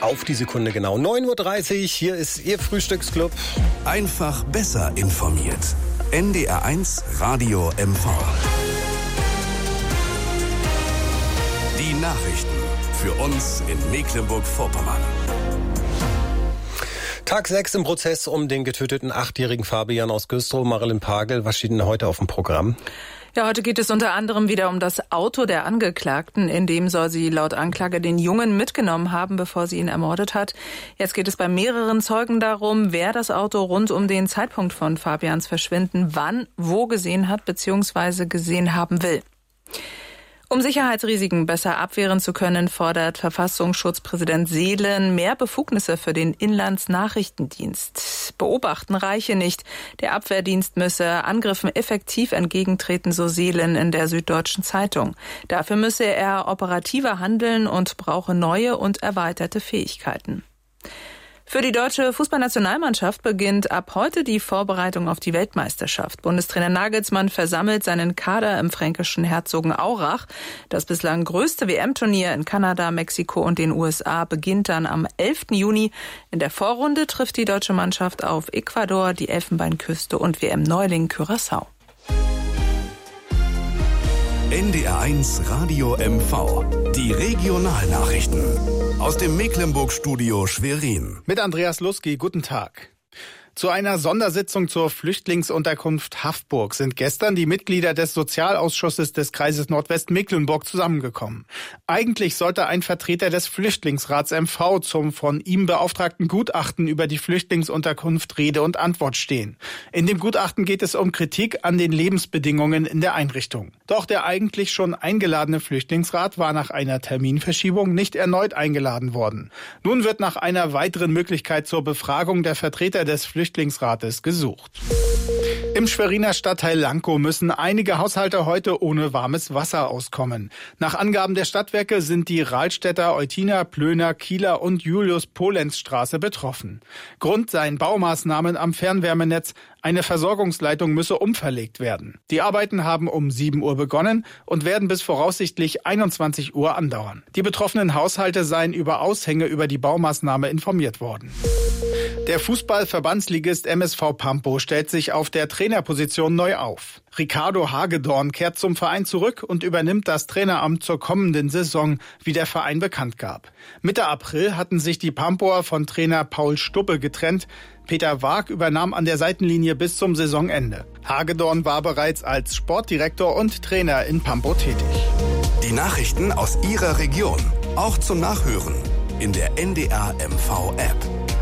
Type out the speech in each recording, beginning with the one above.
Auf die Sekunde genau. 9.30 Uhr, hier ist Ihr Frühstücksclub. Einfach besser informiert. NDR1 Radio MV. Die Nachrichten für uns in Mecklenburg-Vorpommern. Tag 6 im Prozess um den getöteten 8-jährigen Fabian aus Güstrow. Marilyn Pagel, was steht denn heute auf dem Programm? Ja, heute geht es unter anderem wieder um das Auto der Angeklagten. In dem soll sie laut Anklage den Jungen mitgenommen haben, bevor sie ihn ermordet hat. Jetzt geht es bei mehreren Zeugen darum, wer das Auto rund um den Zeitpunkt von Fabians Verschwinden wann, wo gesehen hat bzw. gesehen haben will. Um Sicherheitsrisiken besser abwehren zu können, fordert Verfassungsschutzpräsident Seelen mehr Befugnisse für den Inlandsnachrichtendienst. Beobachten reiche nicht. Der Abwehrdienst müsse Angriffen effektiv entgegentreten, so Seelen in der Süddeutschen Zeitung. Dafür müsse er operativer handeln und brauche neue und erweiterte Fähigkeiten. Für die deutsche Fußballnationalmannschaft beginnt ab heute die Vorbereitung auf die Weltmeisterschaft. Bundestrainer Nagelsmann versammelt seinen Kader im fränkischen Herzogenaurach. Das bislang größte WM-Turnier in Kanada, Mexiko und den USA beginnt dann am 11. Juni. In der Vorrunde trifft die deutsche Mannschaft auf Ecuador, die Elfenbeinküste und WM-Neuling Curaçao. NDR1 Radio MV. Die Regionalnachrichten. Aus dem Mecklenburg-Studio Schwerin. Mit Andreas Lusky, guten Tag. Zu einer Sondersitzung zur Flüchtlingsunterkunft Haffburg sind gestern die Mitglieder des Sozialausschusses des Kreises Nordwestmecklenburg zusammengekommen. Eigentlich sollte ein Vertreter des Flüchtlingsrats MV zum von ihm beauftragten Gutachten über die Flüchtlingsunterkunft Rede und Antwort stehen. In dem Gutachten geht es um Kritik an den Lebensbedingungen in der Einrichtung. Doch der eigentlich schon eingeladene Flüchtlingsrat war nach einer Terminverschiebung nicht erneut eingeladen worden. Nun wird nach einer weiteren Möglichkeit zur Befragung der Vertreter des Flüchtlingsrates gesucht. Im Schweriner Stadtteil Lankow müssen einige Haushalte heute ohne warmes Wasser auskommen. Nach Angaben der Stadtwerke sind die Rahlstädter, Eutiner, Plöner, Kieler und Julius-Polenz-Straße betroffen. Grund seien Baumaßnahmen am Fernwärmenetz. Eine Versorgungsleitung müsse umverlegt werden. Die Arbeiten haben um 7 Uhr begonnen und werden bis voraussichtlich 21 Uhr andauern. Die betroffenen Haushalte seien über Aushänge über die Baumaßnahme informiert worden. Der Fußballverbandsligist MSV Pampo stellt sich auf der Trainerposition neu auf. Ricardo Hagedorn kehrt zum Verein zurück und übernimmt das Traineramt zur kommenden Saison, wie der Verein bekannt gab. Mitte April hatten sich die Pampoer von Trainer Paul Stuppe getrennt. Peter Waag übernahm an der Seitenlinie bis zum Saisonende. Hagedorn war bereits als Sportdirektor und Trainer in Pampo tätig. Die Nachrichten aus Ihrer Region, auch zum Nachhören in der NDR MV App.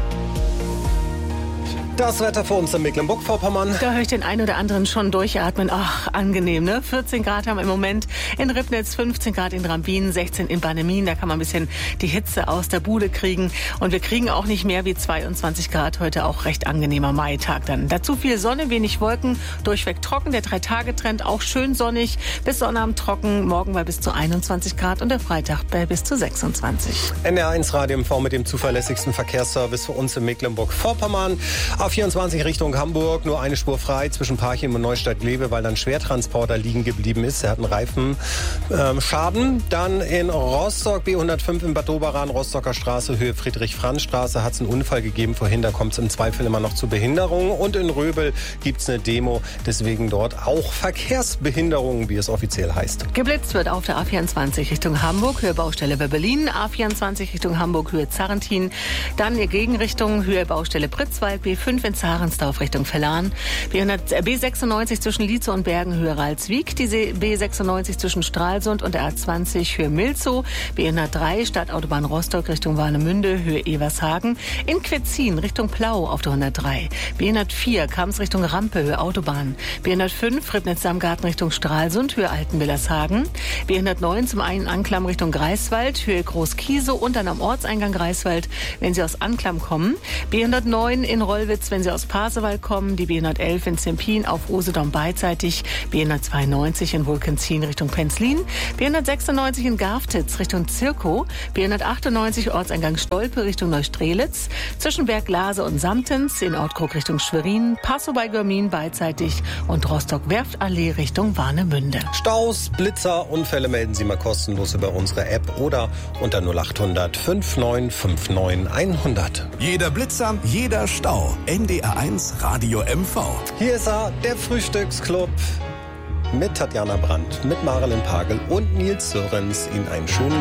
Das Wetter für uns in Mecklenburg-Vorpommern. Da höre ich den einen oder anderen schon durchatmen. Ach, angenehm, ne? 14 Grad haben wir im Moment in Ribnitz, 15 Grad in Rambin, 16 in Bannemin. Da kann man ein bisschen die Hitze aus der Bude kriegen. Und wir kriegen auch nicht mehr wie 22 Grad. Heute auch recht angenehmer Maitag dann. Dazu viel Sonne, wenig Wolken, durchweg trocken. Der 3-Tage-Trend auch schön sonnig. Bis Sonnabend trocken, morgen bei bis zu 21 Grad und der Freitag bei bis zu 26. NDR1 Radio MV mit dem zuverlässigsten Verkehrsservice für uns in Mecklenburg-Vorpommern. A24 Richtung Hamburg, nur eine Spur frei zwischen Parchim und Neustadt-Glewe, weil dann Schwertransporter liegen geblieben ist. Er hat einen Reifenschaden. Dann in Rostock, B105 in Bad Doberan, Rostocker Straße, Höhe Friedrich-Franz-Straße, hat es einen Unfall gegeben vorhin. Da kommt es im Zweifel immer noch zu Behinderungen. Und in Röbel gibt es eine Demo, deswegen dort auch Verkehrsbehinderungen, wie es offiziell heißt. Geblitzt wird auf der A24 Richtung Hamburg, Höhe Baustelle bei Berlin, A24 Richtung Hamburg, Höhe Zarrentin. Dann in Gegenrichtung, Höhe Baustelle Pritzwald, B5 in Zahrensdorf Richtung Verlan, B96 zwischen Lietze und Bergen, Höhe Ralswiek, die B96 zwischen Stralsund und der A20 Höhe Milzow, B103 Stadtautobahn Rostock Richtung Warnemünde, Höhe Evershagen, in Quetzin Richtung Plau auf der 103, B104 Kams Richtung Rampe, Höhe Autobahn, B105 Ribnitz-Samgarten Richtung Stralsund, Höhe Altenwillershagen, B109 zum einen Anklam Richtung Greifswald, Höhe Großkiesow und dann am Ortseingang Greifswald, wenn Sie aus Anklam kommen, B109 in Rollwitz jetzt, wenn Sie aus Pasewalk kommen, die B111 in Zempin auf Usedom beidseitig, B192 in Wulkenzin Richtung Penzlin, B196 in Garftitz Richtung Zirkow, B198 Ortseingang Stolpe Richtung Neustrelitz, zwischen Berglase und Samtens in Ortkrug Richtung Schwerin, Passow bei Görmin beidseitig und Rostock-Werftallee Richtung Warnemünde. Staus, Blitzer, Unfälle melden Sie mal kostenlos über unsere App oder unter 0800 5959 100. Jeder Blitzer, jeder Stau. NDR1 Radio MV. Hier ist er, der Frühstücksclub mit Tatjana Brandt, mit Marilyn Pagel und Nils Sörens. Ihnen einen schönen